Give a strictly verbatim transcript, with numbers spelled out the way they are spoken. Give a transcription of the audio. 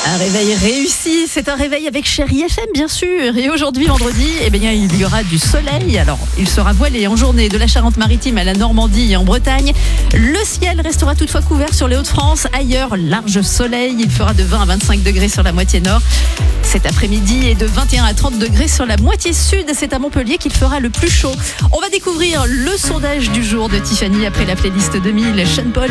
Un réveil réussi, c'est un réveil avec Chérie F M bien sûr. Et aujourd'hui vendredi, eh bien, il y aura du soleil. Alors il sera voilé en journée de la Charente-Maritime à la Normandie et en Bretagne. Le ciel restera toutefois couvert sur les Hauts-de-France. Ailleurs, large soleil, il fera de vingt à vingt-cinq degrés sur la moitié nord. Cet après-midi et de vingt et un à trente degrés sur la moitié sud. C'est à Montpellier qu'il fera le plus chaud. On va découvrir le sondage du jour de Tiffany après la playlist deux mille. Sean Paul